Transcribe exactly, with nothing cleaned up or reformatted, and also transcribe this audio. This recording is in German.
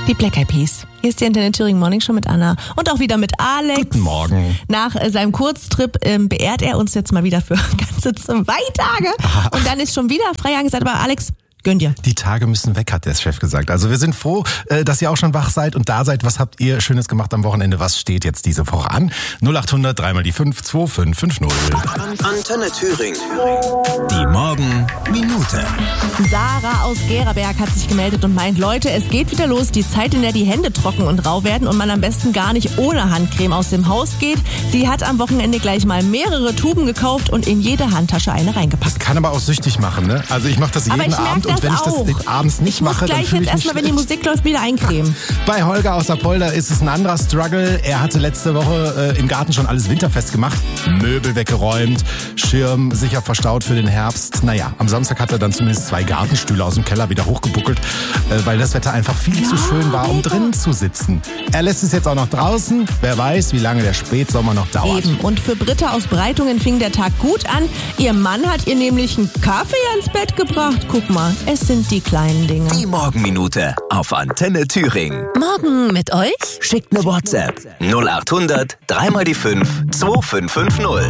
Die Black Eyed Peas. Hier ist die Antenne Thüringen Morning Show mit Anna und auch wieder mit Alex. Guten Morgen. Nach äh, seinem Kurztrip ähm, beehrt er uns jetzt mal wieder für ganze zwei Tage. Aha. Und dann ist schon wieder frei angesagt. Aber Alex, gönn dir. Die Tage müssen weg, hat der Chef gesagt. Also wir sind froh, äh, dass ihr auch schon wach seid und da seid. Was habt ihr Schönes gemacht am Wochenende? Was steht jetzt diese Woche an? null acht hundert, dreimal die fünf, zwei fünf fünf null. Antenne Thüringen. Die Morgenminute. Sarah aus Geraberg hat sich gemeldet und meint, Leute, es geht wieder los. Die Zeit, in der die Hände trocken und rau werden und man am besten gar nicht ohne Handcreme aus dem Haus geht. Sie hat am Wochenende gleich mal mehrere Tuben gekauft und in jede Handtasche eine reingepackt. Kann aber auch süchtig machen, ne? Also ich mache das Aber jeden ich merk Abend und das wenn ich auch. das abends nicht Ich muss mache, dann gleich fühle jetzt ich mich erstmal, wenn die schlecht. Musik läuft, wieder eincremen. Bei Holger aus Apolda ist es ein anderer Struggle. Er hatte letzte Woche äh, im Garten schon alles winterfest gemacht. Möbel weggeräumt, Schirm sicher verstaut für den Herbst. Naja, am Samstag hat er dann zumindest zwei Gartenstühle aus dem Keller wieder hochgebuckelt, äh, weil das Wetter einfach viel Ja, zu schön war, um mega. drin zu sitzen. Er lässt es jetzt auch noch draußen. Wer weiß, wie lange der Spätsommer noch dauert. Eben. Und für Britta aus Breitungen fing der Tag gut an. Ihr Mann hat ihr nämlich einen Kaffee ans Bett gebracht. Guck mal, es sind die kleinen Dinge. Die Morgenminute auf Antenne Thüringen. Morgen mit euch? Schickt eine WhatsApp null acht hundert, dreimal die fünf, zwei fünf fünf null.